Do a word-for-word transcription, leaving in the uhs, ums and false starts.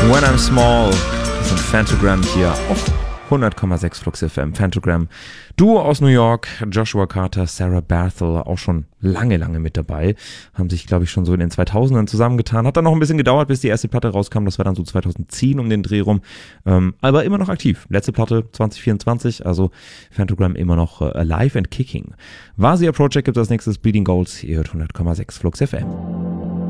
When I'm Small, das sind Phantogram hier auf hundert Komma sechs Flux F M. Phantogram, Duo aus New York, Joshua Carter, Sarah Berthel, auch schon lange, lange mit dabei. Haben sich, glaube ich, schon so in den zweitausendern zusammengetan. Hat dann noch ein bisschen gedauert, bis die erste Platte rauskam. Das war dann so zweitausendzehn um den Dreh rum. Ähm, aber immer noch aktiv. Letzte Platte zwanzig vierundzwanzig, also Phantogram immer noch äh, alive and kicking. Vasia Project gibt es als nächstes, Bleeding Goals. Ihr hört hundert Komma sechs Flux F M.